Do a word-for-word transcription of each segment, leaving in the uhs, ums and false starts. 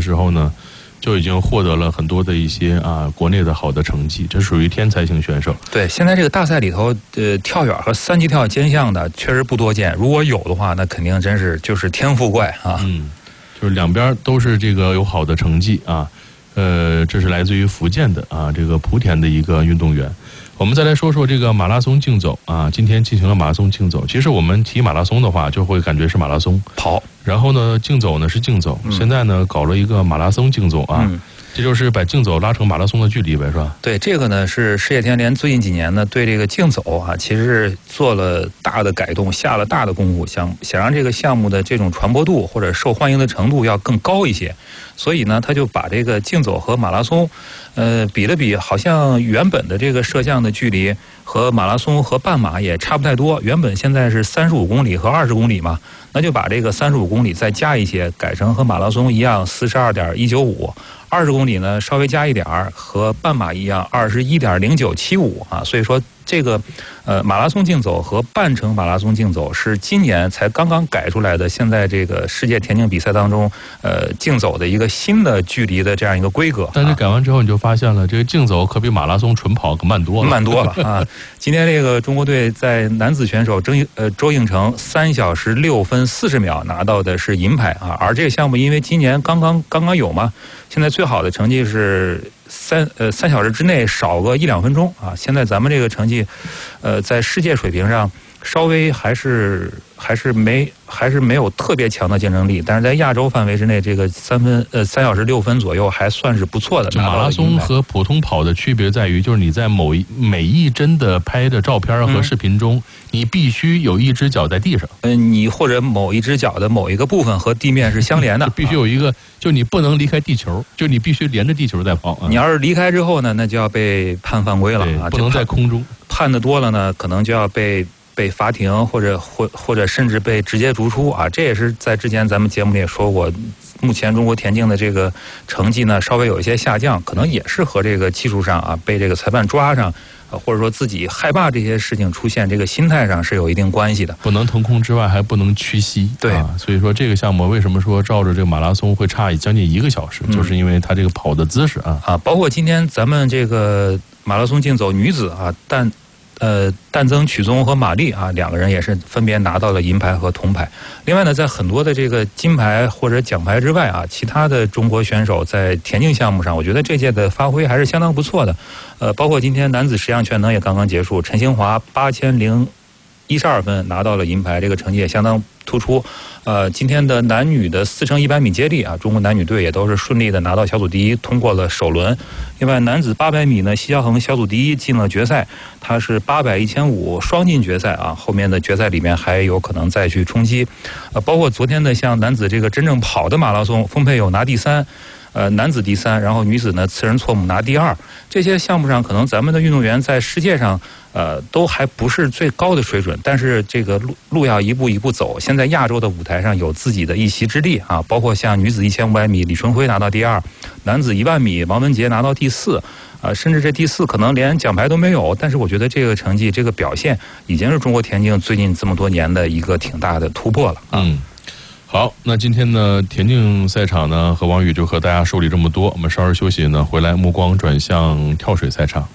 时候呢，就已经获得了很多的一些啊国内的好的成绩，这属于天才型选手。 对，现在这个大赛里头，呃，跳远和三级跳兼项的确实不多见，如果有的话，那肯定真是就是天赋怪啊。 嗯，就是两边都是这个有好的成绩啊。呃，这是来自于福建的啊，这个莆田的一个运动员。我们再来说说这个马拉松竞走啊，今天进行了马拉松竞走。其实我们提马拉松的话，就会感觉是马拉松跑， 然后呢，竞走呢是竞走。嗯、现在呢，搞了一个马拉松竞走啊。嗯，这就是把竞走拉成马拉松的距离呗，是吧？ 对，这个呢是世界田联最近几年呢对这个竞走啊，其实是做了大的改动，下了大的功夫，想想让这个项目的这种传播度或者受欢迎的程度要更高一些。所以呢，他就把这个竞走和马拉松，呃，比了比，好像原本的这个摄像的距离和马拉松和半马也差不太多。原本现在是三十五公里和二十公里嘛，那就把这个三十五公里再加一些，改成和马拉松一样四十二点一九五。二十公里呢稍微加一点儿，和半马一样二十一点零九七五啊。所以说这个呃马拉松竞走和半程马拉松竞走是今年才刚刚改出来的，现在这个世界田径比赛当中呃竞走的一个新的距离的这样一个规格。 但是改完之后你就发现了，这个竞走可比马拉松纯跑可慢多了， 慢多了啊！今天这个中国队在男子选手周呃周应成三小时六分四十秒拿到的是银牌啊，而这个项目因为今年刚刚刚刚有嘛。现在最好的成绩是三呃三小时之内少个一两分钟啊！现在咱们这个成绩，呃，在世界水平上稍微还是还是没还是没有特别强的竞争力，但是在亚洲范围之内，这个三分呃三小时六分左右还算是不错的。 马拉松和普通跑的区别在于，就是你在某一每一帧的拍的照片和视频中，嗯、你必须有一只脚在地上， 嗯、呃，你或者某一只脚的某一个部分和地面是相连的， 必须有一个，就你不能离开地球，就你必须连着地球在跑。啊、 你要是离开之后呢，那就要被判犯规了啊， 不能在空中。 判的多了呢，可能就要被。被罚停，或者或或者甚至被直接逐出啊！这也是在之前咱们节目里也说过，目前中国田径的这个成绩呢稍微有一些下降，可能也是和这个技术上啊被这个裁判抓上，或者说自己害怕这些事情出现，这个心态上是有一定关系的。 不能腾空之外，还不能屈膝。 对、 啊，所以说这个项目为什么说照着这个马拉松会差将近一个小时，嗯、就是因为它这个跑的姿势啊啊，包括今天咱们这个马拉松竞走女子啊，但。呃，但增、曲宗和马丽啊，两个人也是分别拿到了银牌和铜牌。另外呢，在很多的这个金牌或者奖牌之外啊，其他的中国选手在田径项目上，我觉得这届的发挥还是相当不错的。呃，包括今天男子十项全能也刚刚结束，陈兴华八千零一十二分拿到了银牌，这个成绩也相当突出。呃，今天的男女的四乘一百米接力啊，中国男女队也都是顺利的拿到小组第一，通过了首轮。另外，男子八百米呢，奚晓恒小组第一进了决赛，他是八百、一千五双进决赛啊。后面的决赛里面还有可能再去冲击。呃，包括昨天的像男子这个真正跑的马拉松，丰沛友拿第三。呃，男子第三，然后女子呢次人错母拿第二，这些项目上可能咱们的运动员在世界上，呃，都还不是最高的水准，但是这个路路要一步一步走。现在亚洲的舞台上有自己的一席之地啊，包括像女子一千五百米李春辉拿到第二，男子一万米王文杰拿到第四，啊、呃，甚至这第四可能连奖牌都没有，但是我觉得这个成绩、这个表现已经是中国田径最近这么多年的一个挺大的突破了啊。 嗯。好，那今天呢，田径赛场呢，和王宇就和大家梳理这么多。我们稍事休息呢，回来目光转向跳水赛场。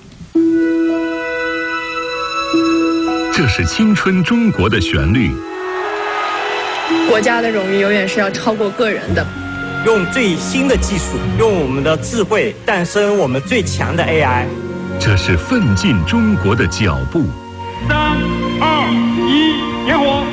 这是青春中国的旋律。 国家的荣誉永远是要超过个人的。 用最新的技术，用我们的智慧，诞生我们最强的 A I。 这是奋进中国的脚步。 三、二、一，点火！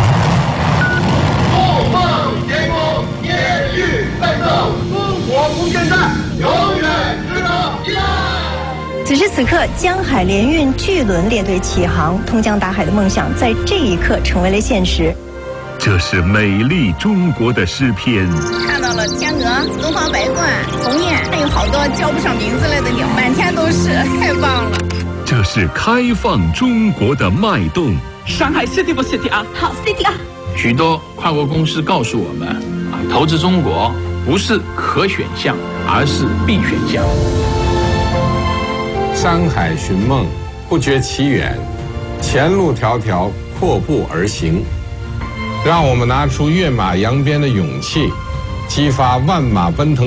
我现在永远知道依赖。 此时此刻，江海联运巨轮列队起航，通江达海的梦想在这一刻成为了现实。 这是美丽中国的诗篇。 看到了天鹅、东方白鹳、鸿雁，还有好多叫不上名字来的鸟，满天都是，太棒了。 这是开放中国的脉动。 上海 City 不 City 啊？ 好 City 啊！ 许多跨国公司告诉我们，啊，投资中国不是可选项，而是必选项。 山海寻梦，不觉其远，前路迢迢，阔步而行。让我们拿出跃马扬鞭的勇气，激发万马奔腾